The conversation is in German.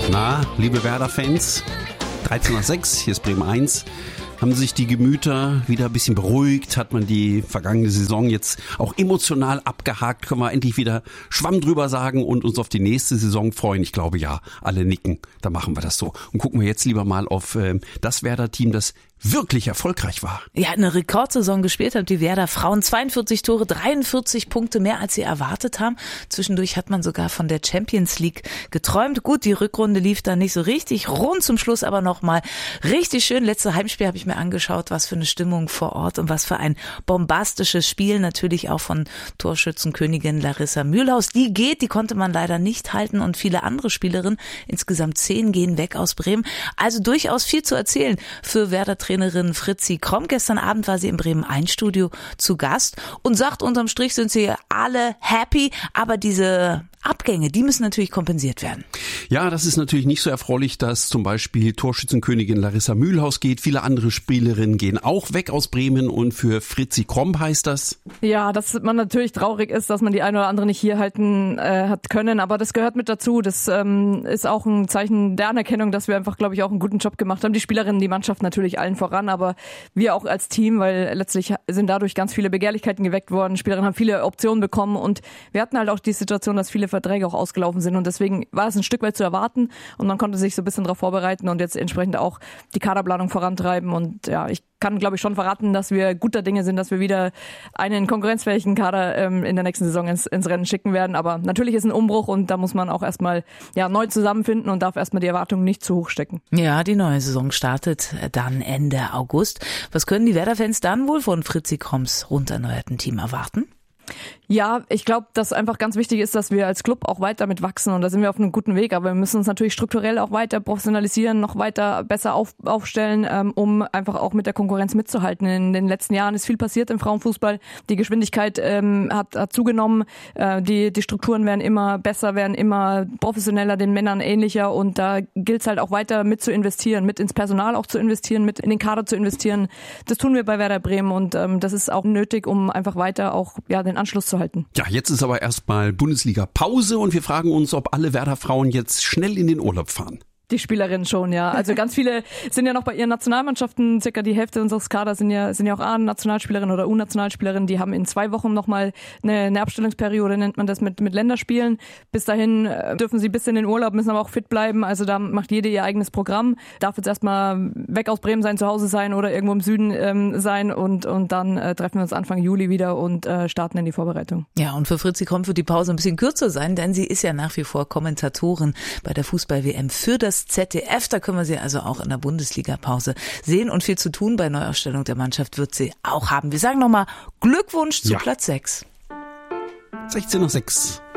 Na, liebe Werder-Fans, 13:06, hier ist Bremen 1. Haben sich die Gemüter wieder ein bisschen beruhigt? Hat man die vergangene Saison jetzt auch emotional abgehakt? Können wir endlich wieder Schwamm drüber sagen und uns auf die nächste Saison freuen? Ich glaube ja, alle nicken, da machen wir das so. Und gucken wir jetzt lieber mal auf das Werder-Team, das wirklich erfolgreich war. Ja, eine Rekordsaison gespielt haben die Werder Frauen. 42 Tore, 43 Punkte mehr, als sie erwartet haben. Zwischendurch hat man sogar von der Champions League geträumt. Gut, die Rückrunde lief da nicht so richtig. Rund zum Schluss aber nochmal richtig schön. Letzte Heimspiel habe ich mir angeschaut, was für eine Stimmung vor Ort und was für ein bombastisches Spiel. Natürlich auch von Torschützenkönigin Larissa Mühlhaus. Die geht, die konnte man leider nicht halten und viele andere Spielerinnen. Insgesamt 10 gehen weg aus Bremen. Also durchaus viel zu erzählen für Werder-Trainerin Fritzi Kromm. Gestern Abend war sie im Bremen 1 Studio zu Gast und sagt, unterm Strich sind sie alle happy, aber diese Abgänge, die müssen natürlich kompensiert werden. Ja, das ist natürlich nicht so erfreulich, dass zum Beispiel Torschützenkönigin Larissa Mühlhaus geht. Viele andere Spielerinnen gehen auch weg aus Bremen und für Fritzi Kromm heißt das? Ja, dass man natürlich traurig ist, dass man die eine oder andere nicht hier halten hat können, aber das gehört mit dazu. Das ist auch ein Zeichen der Anerkennung, dass wir einfach, glaube ich, auch einen guten Job gemacht haben. Die Spielerinnen, die Mannschaft natürlich allen voran, aber wir auch als Team, weil letztlich sind dadurch ganz viele Begehrlichkeiten geweckt worden. Spielerinnen haben viele Optionen bekommen und wir hatten halt auch die Situation, dass viele Verträge auch ausgelaufen sind und deswegen war es ein Stück weit zu erwarten und man konnte sich so ein bisschen darauf vorbereiten und jetzt entsprechend auch die Kaderplanung vorantreiben und ja, ich kann, glaube ich, schon verraten, dass wir guter Dinge sind, dass wir wieder einen konkurrenzfähigen Kader in der nächsten Saison ins Rennen schicken werden, aber natürlich ist ein Umbruch und da muss man auch erstmal neu zusammenfinden und darf erstmal die Erwartungen nicht zu hoch stecken. Ja, die neue Saison startet dann Ende August. Was können die Werder-Fans dann wohl von Fritzi Kromms rund erneuerten Team erwarten? Ja, ich glaube, dass einfach ganz wichtig ist, dass wir als Club auch weiter mit wachsen und da sind wir auf einem guten Weg, aber wir müssen uns natürlich strukturell auch weiter professionalisieren, noch weiter besser aufstellen, um einfach auch mit der Konkurrenz mitzuhalten. In den letzten Jahren ist viel passiert im Frauenfußball, die Geschwindigkeit hat zugenommen, die Strukturen werden immer besser, werden immer professioneller, den Männern ähnlicher und da gilt es halt auch weiter mit zu investieren, mit ins Personal auch zu investieren, mit in den Kader zu investieren. Das tun wir bei Werder Bremen und das ist auch nötig, um einfach weiter auch den Anschluss zu halten. Ja, jetzt ist aber erstmal Bundesliga-Pause und wir fragen uns, ob alle Werder-Frauen jetzt schnell in den Urlaub fahren. Die Spielerinnen schon, ja. Also ganz viele sind ja noch bei ihren Nationalmannschaften, circa die Hälfte unseres Kaders sind ja auch A-Nationalspielerinnen oder U-Nationalspielerinnen, die haben in 2 Wochen nochmal eine Abstellungsperiode, nennt man das, mit Länderspielen. Bis dahin dürfen sie bis in den Urlaub, müssen aber auch fit bleiben, also da macht jede ihr eigenes Programm. Darf jetzt erstmal weg aus Bremen sein, zu Hause sein oder irgendwo im Süden sein und dann treffen wir uns Anfang Juli wieder und starten in die Vorbereitung. Ja, und für Fritzi Kromm wird die Pause ein bisschen kürzer sein, denn sie ist ja nach wie vor Kommentatorin bei der Fußball-WM für das ZDF, da können wir sie also auch in der Bundesliga-Pause sehen und viel zu tun bei Neuausstellung der Mannschaft wird sie auch haben. Wir sagen nochmal Glückwunsch zu Platz 6. 16:06.